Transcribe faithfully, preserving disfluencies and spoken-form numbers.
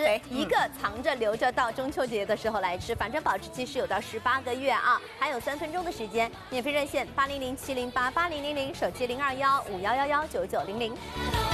，OK， 一个藏着留着到中秋节的时候来吃，反正保质期是有到十八个月啊，还有三分钟的时间。免费热线八零零七零八八零零零，手机零二幺五幺幺幺九九零零。